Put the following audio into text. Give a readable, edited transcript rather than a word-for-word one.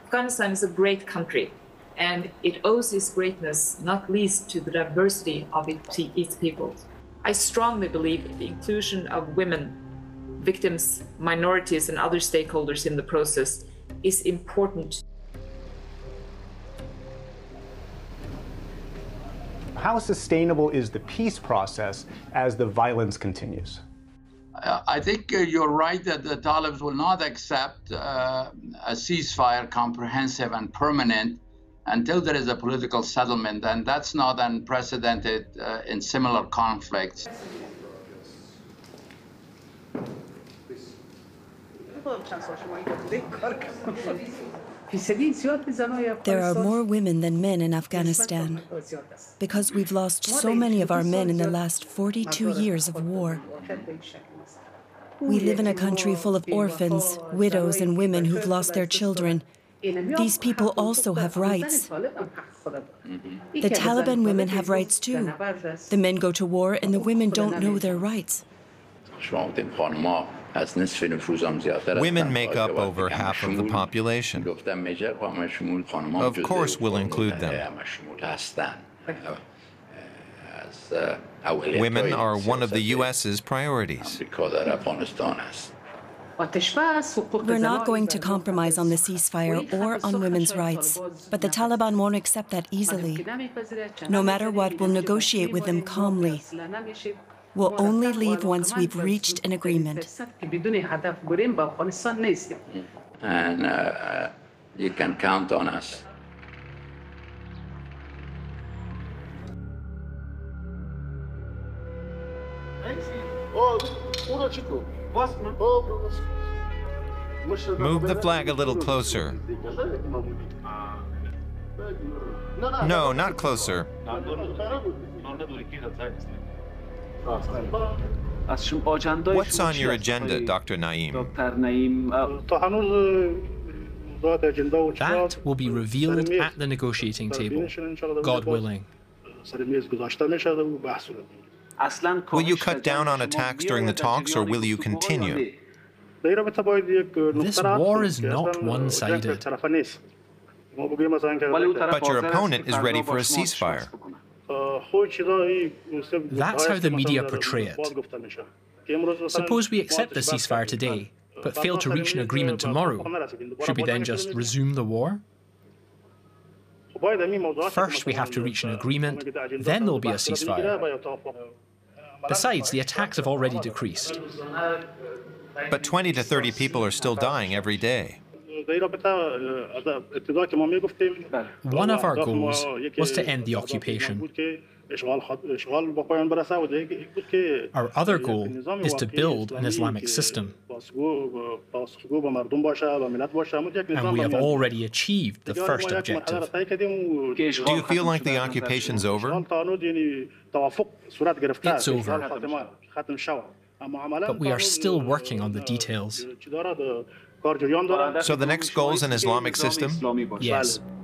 Afghanistan is a great country, and it owes its greatness not least to the diversity of its people. I strongly believe the inclusion of women, victims, minorities, and other stakeholders in the process is important. How sustainable is the peace process as the violence continues? I think you're right that the Talibs will not accept a ceasefire, comprehensive and permanent, until there is a political settlement, and that's not unprecedented in similar conflicts. There are more women than men in Afghanistan because we've lost so many of our men in the last 42 years of war. We live in a country full of orphans, widows, and women who've lost their children. These people also have rights. The Taliban women have rights too. The men go to war and the women don't know their rights. Women make up over half of the population. Of course we'll include them. Women are one of the U.S.'s priorities. We're not going to compromise on the ceasefire or on women's rights, but the Taliban won't accept that easily. No matter what, we'll negotiate with them calmly. We'll only leave once we've reached an agreement. And you can count on us. Move the flag a little closer. No, not closer. What's on your agenda, Dr. Naim? That will be revealed at the negotiating table, God willing. Will you cut down on attacks during the talks, or will you continue? This war is not one-sided. But your opponent is ready for a ceasefire. That's how the media portray it. Suppose we accept the ceasefire today, but fail to reach an agreement tomorrow. Should we then just resume the war? First, we have to reach an agreement, then there'll be a ceasefire. Besides, the attacks have already decreased. But 20 to 30 people are still dying every day. One of our goals was to end the occupation. Our other goal is to build an Islamic system. And we have already achieved the first objective. Do you feel like the occupation's over? It's over. But we are still working on the details. So the next goal is an Islamic system? Yes.